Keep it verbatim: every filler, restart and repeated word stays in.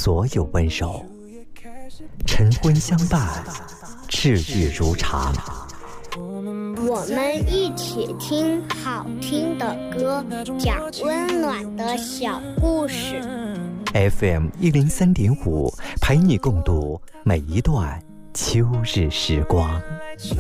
所有温柔。晨昏相伴，治愈如常。 我们一起听好听的歌，讲温暖的小故事。 F M 一零三点五，陪你共度每一段秋日时光。